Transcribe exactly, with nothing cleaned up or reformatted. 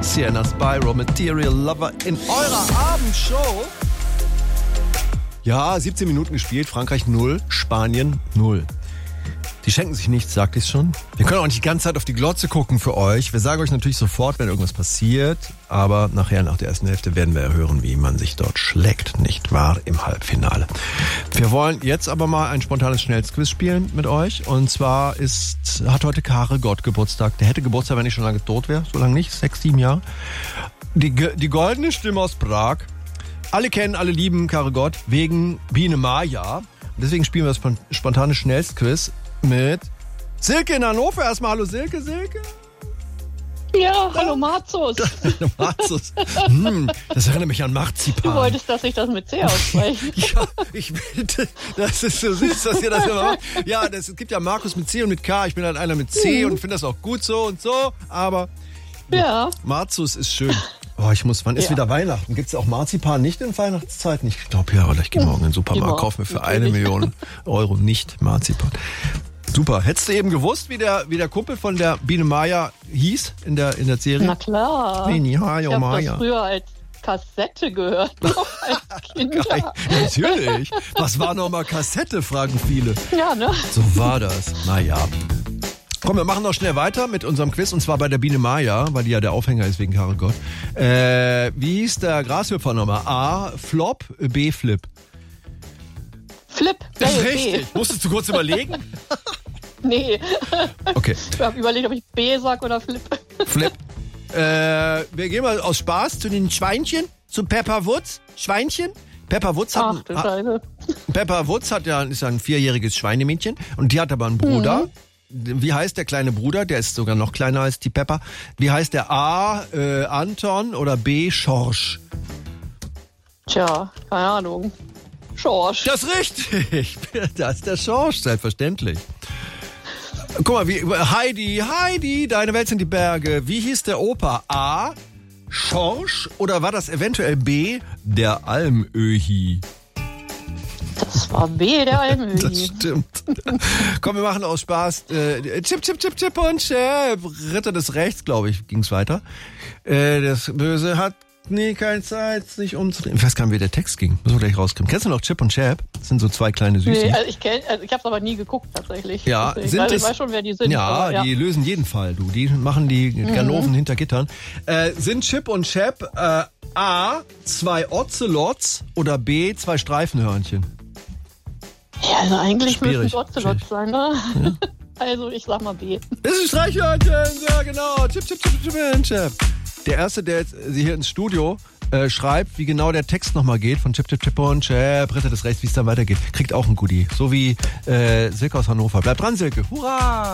Sienna Spyro, Material Lover in eurer Abendshow. Ja, siebzehn Minuten gespielt, Frankreich null, Spanien null. Die schenken sich nichts, sagt ich schon. Wir können auch nicht die ganze Zeit auf die Glotze gucken für euch. Wir sagen euch natürlich sofort, wenn irgendwas passiert. Aber nachher, nach der ersten Hälfte, werden wir hören, wie man sich dort schlägt, nicht wahr, im Halbfinale. Wir wollen jetzt aber mal ein spontanes Schnellsquiz spielen mit euch. Und zwar ist, hat heute Karegott Geburtstag. Der hätte Geburtstag, wenn ich schon lange tot wäre. So lange nicht, sechs, sieben Jahre. Die, die goldene Stimme aus Prag. Alle kennen, alle lieben Karegott wegen Biene Maya. Und deswegen spielen wir das spontane Schnellsquiz mit Silke in Hannover. Erstmal hallo Silke, Silke. Ja, hallo Marzus. Hallo Marzus. Hm, das erinnert mich an Marzipan. Du wolltest, dass ich das mit C ausspreche. Ja, ich bitte. Das ist so süß, dass ihr das immer macht. Ja, das, es gibt ja Markus mit C und mit K. Ich bin halt einer mit C mhm. und finde das auch gut so und so. Aber ja. Marzus ist schön. Oh, ich muss, wann ist ja. wieder Weihnachten? Gibt es auch Marzipan nicht in Weihnachtszeiten? Ich glaube ja, oder ich gehe morgen in den Supermarkt, kaufe mir für eine Million Euro nicht Marzipan. Super. Hättest du eben gewusst, wie der, wie der Kumpel von der Biene Maya hieß in der, in der Serie? Na klar. Biene Maya. Ich habe das früher als Kassette gehört, noch als Kind. Ja, natürlich. Was war nochmal Kassette, fragen viele. Ja, ne? So war das. Naja. Komm, wir machen noch schnell weiter mit unserem Quiz, und zwar bei der Biene Maya, weil die ja der Aufhänger ist wegen Karegott. Äh, wie hieß der Grashüpfer nochmal? A, Flop, B, Flip. Flip. Das ist B. richtig. Musstest du kurz überlegen? Nee. Okay. Ich habe überlegt, ob ich B sag oder Flip. Flip. Äh, wir gehen mal aus Spaß zu den Schweinchen, zu Pepper Woods. Schweinchen. Pepper Woods hat, Ach, du Scheiße. Pepper Woods hat ja, ist ja ein vierjähriges Schweinemädchen und die hat aber einen Bruder. Mhm. Wie heißt der kleine Bruder? Der ist sogar noch kleiner als die Pepper. Wie heißt der? A, äh, Anton oder B, Schorsch? Tja, keine Ahnung. Schorsch. Das ist richtig. Das ist der Schorsch, selbstverständlich. Guck mal, wie, Heidi, Heidi, deine Welt sind die Berge. Wie hieß der Opa? A, Schorsch oder war das eventuell B, der Almöhi? Das war B, der Almöhi. Das stimmt. Komm, wir machen aus Spaß. Äh, Chip, Chip, Chip, Chip und Chap. Ritter des Rechts, glaube ich, ging's weiter. Äh, das Böse hat nie keine Zeit, sich umzudrehen. Ich weiß gar nicht, wie der Text ging. Müssen wir gleich rauskriegen. Kennst du noch Chip und Chap? Das sind so zwei kleine Süßen. Nee, also ich kenn, also ich habe es aber nie geguckt, tatsächlich. Ja, Deswegen. sind also es, ich weiß schon, wer die sind. Ja, aber, ja. die lösen jeden Fall, du. Die machen die Ganoven mhm. hinter Gittern. Äh, sind Chip und Chap äh, A, zwei Ocelots oder B, zwei Streifenhörnchen? Ja, also eigentlich Schwierig. müssen es Ocelots sein, ne? Ja. Also ich sag mal B. Das ist ein Streichhörnchen, ja genau. Chip, Chip, Chip, Chip, Chip, Chip. Der Erste, der jetzt hier ins Studio äh, schreibt, wie genau der Text nochmal geht von Chip, Chip, Chip und Chap, Ritter des Rechts, wie es dann weitergeht, kriegt auch ein Goodie. So wie äh, Silke aus Hannover. Bleibt dran, Silke. Hurra!